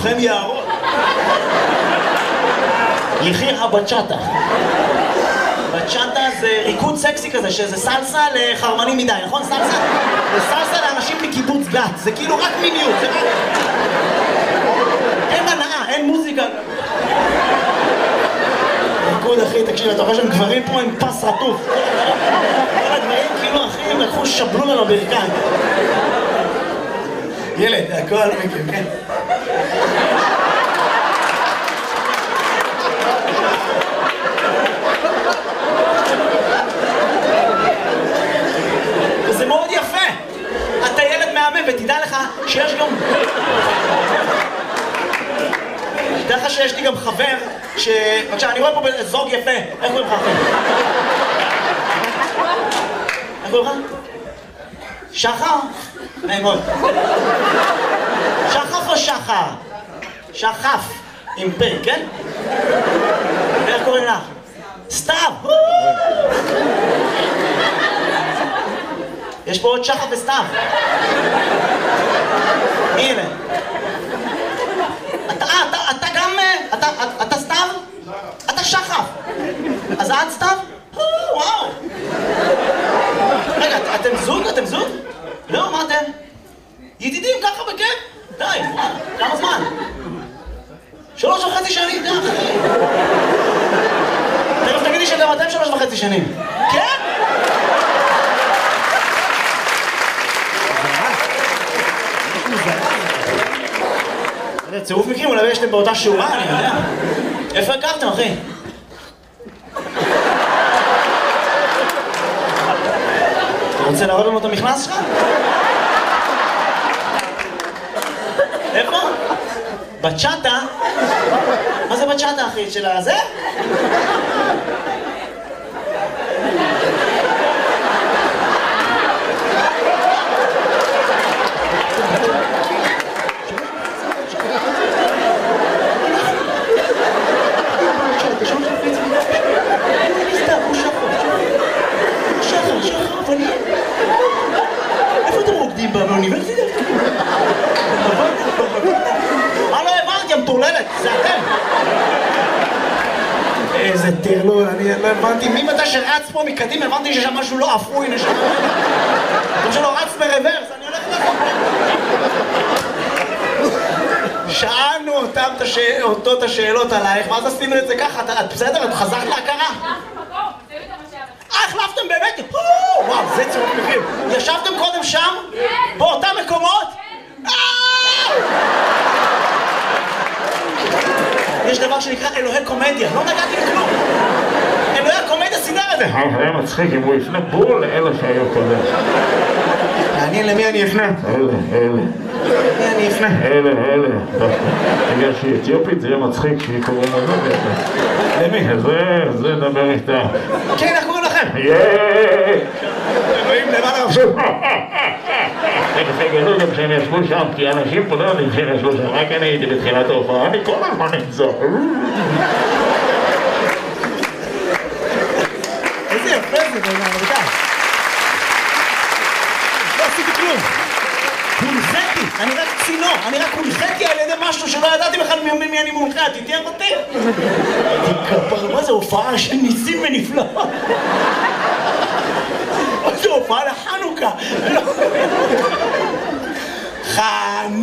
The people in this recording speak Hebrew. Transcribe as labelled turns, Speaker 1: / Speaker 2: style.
Speaker 1: לוחם יערות. יחיר הבצ'אטה. בצ'אטה זה ריקוד סקסי כזה, שזה סלסה לחרמנים מדי, נכון? סלסה? זה סלסה לאנשים מקיבוץ גת, זה כאילו רק מיניות, זה רק... אין הנאה, אין מוזיקה. ריקוד אחי, תקשיב, אתה רואה שהם גברים פה עם פס רטוף. כל הגברים כאילו אחי, הם לקחו שבלו לנו ברכיים. ילד, הכל מכיר, כן? וזה מאוד יפה. אתה ילד מהמם, ותדע לך שיש גם... תדע לך שיש לי גם חבר ש... בבקשה, אני רואה פה זוג יפה. איך קוראים לך אחי? איך קוראים לך? שחר? נעמוד. שחף או שחר? שחף. עם פ', כן? ואיך קוראים לך? סתיו! יש פה עוד שחף וסתיו. הנה. אתה גם... אתה סתיו? אתה שחף. אז את סתיו? וואו. רגע, אתם זוג? אתם זוג? לא, מה אתם? ידידים ככה בכיף? די, כמה זמן? 3.5 שנים, די. תכף תגידי שגם אתם 3.5 שנים. כן? זה צירוף מקרים, אולי יש אתם באותה שורה, אני יודע. איפה הכרתם, אחי? אתה רוצה להראות לנו את המכנס שלך? איפה? בצ'אטה? מה זה בצ'אטה, אחי? של הזה? איפה אתם רוקדים באוניברסיטה? מה לא הבנתי, המטורללת, זה אתם. איזה טרלול, אני לא הבנתי. ממתי שרץ פה מקדים, הבנתי שיש שם משהו לא אפוי, נשמע. כמו שלא רץ ברוורס, אני הולך לפה. שאלנו אותו את השאלות עלייך, ואז עשינו את זה ככה, את בסדר? את חזרת להכרה? החלפתם באמת? וואו, זה צירוף מקרים. ישבתם קודם שם? באותם מקומות? יש דבר שנקרא אלוהי קומדיה, לא נגעתי לכלום. אלוהי הקומדיה סידר את זה.
Speaker 2: היה מצחיק אם הוא יפנה בול לאלה שהיו קודם.
Speaker 1: מעניין למי אני אפנה?
Speaker 2: אלה.
Speaker 1: למי אני אפנה?
Speaker 2: אלה. בגלל שהיא אתיופית זה יהיה מצחיק שהיא קוראים לזה.
Speaker 1: למי?
Speaker 2: זה דבר איתה.
Speaker 1: כן, איך קוראים לכם? אלוהים למעלה עכשיו.
Speaker 2: תכף יגלו גם שהם ישבו שם, כי אנשים פה לא יודעים שהם ישבו שם, רק אני הייתי בתחילת ההופעה, אני כל הזמן נמצא.
Speaker 1: איזה יפה זה בעיניי, רבותיי. לא עשיתי כלום. הונחיתי, אני רק צינור, אני רק הונחיתי על ידי משהו שלא ידעתי בכלל ממי אני מונחה, תתייך אותי? כפר, מה זה הופעה של ניסים ונפלא? מה זה הופעה לחנוכה?